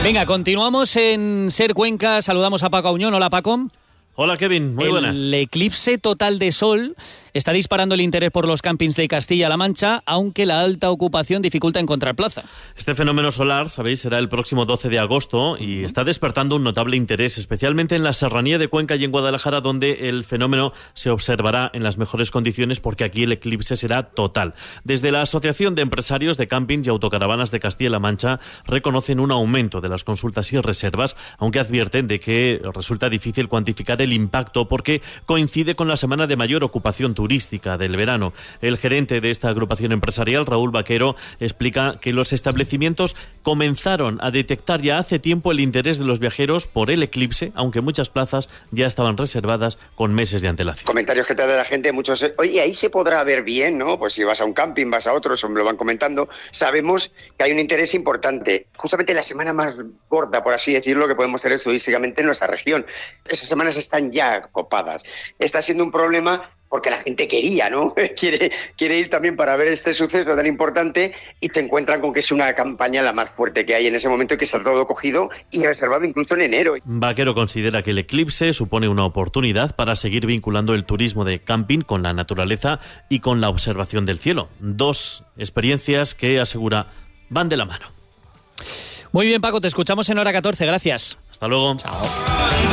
Venga, continuamos en Ser Cuenca. Saludamos a Paco Auñón. Hola, Paco. Hola, Kevin. Muy buenas. El eclipse total de sol está disparando el interés por los campings de Castilla-La Mancha, aunque la alta ocupación dificulta encontrar plaza. Este fenómeno solar, sabéis, será el próximo 12 de agosto y está despertando un notable interés, especialmente en la serranía de Cuenca y en Guadalajara, donde el fenómeno se observará en las mejores condiciones porque aquí el eclipse será total. Desde la Asociación de Empresarios de Campings y Autocaravanas de Castilla-La Mancha reconocen un aumento de las consultas y reservas, aunque advierten de que resulta difícil cuantificar el impacto porque coincide con la semana de mayor ocupación turística del verano. El gerente de esta agrupación empresarial, Raúl Vaquero, explica que los establecimientos comenzaron a detectar ya hace tiempo el interés de los viajeros por el eclipse, aunque muchas plazas ya estaban reservadas con meses de antelación. Comentarios que te da la gente, muchos, oye, ahí se podrá ver bien, ¿no? Pues si vas a un camping, vas a otro, eso me lo van comentando. Sabemos que hay un interés importante. Justamente la semana más gorda, por así decirlo, que podemos tener turísticamente en nuestra región. Esas semanas están ya copadas. Está siendo un problema porque la gente quería, ¿no? Quiere ir también para ver este suceso tan importante y se encuentran con que es una campaña la más fuerte que hay en ese momento y que está todo cogido y reservado incluso en enero. Vaquero considera que el eclipse supone una oportunidad para seguir vinculando el turismo de camping con la naturaleza y con la observación del cielo. Dos experiencias que, asegura, van de la mano. Muy bien, Paco, te escuchamos en hora 14. Gracias. Hasta luego. Chao.